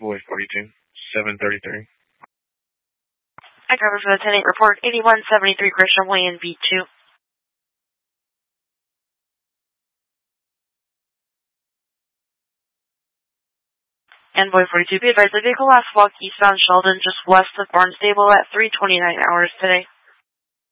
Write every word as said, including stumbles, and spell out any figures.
Boy forty-two, seven thirty-three. I cover for the ten eight report, eighty-one seventy-three Gresham Way in B two. And Boy forty-two, be advised the vehicle last walked eastbound Sheldon just west of Barnstable at three twenty-nine hours today.